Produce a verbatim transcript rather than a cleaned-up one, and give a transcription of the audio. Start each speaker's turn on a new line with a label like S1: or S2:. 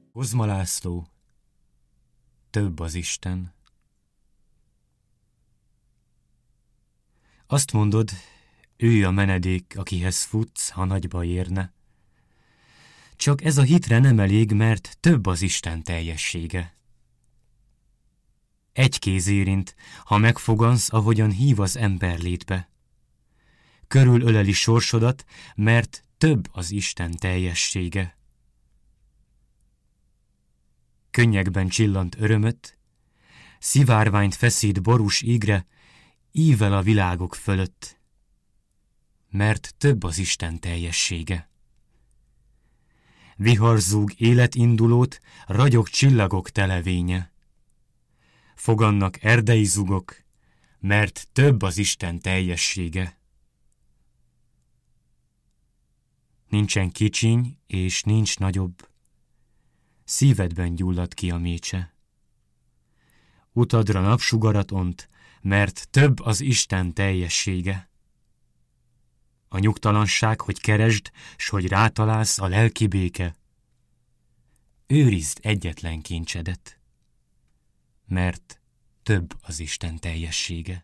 S1: Kozma László, több az Isten. Azt mondod, ő a menedék, akihez futsz, ha nagy baj érne. Csak ez a hitre nem elég, mert több az Isten teljessége. Egy kéz érint, ha megfogansz, ahogyan hív az ember létbe. Körül öleli sorsodat, mert több az Isten teljessége. Könnyekben csillant örömöt, szivárványt feszít borús ígre, ível a világok fölött, mert több az Isten teljessége. Viharzúg életindulót, ragyog csillagok televénye. Fogannak erdei zugok, mert több az Isten teljessége. Nincsen kicsiny, és nincs nagyobb, szívedben gyullad ki a mécse. Utadra napsugarat ont, mert több az Isten teljessége. A nyugtalanság, hogy keresd, s hogy rátalálsz a lelki béke. Őrizd egyetlen kincsedet, mert több az Isten teljessége.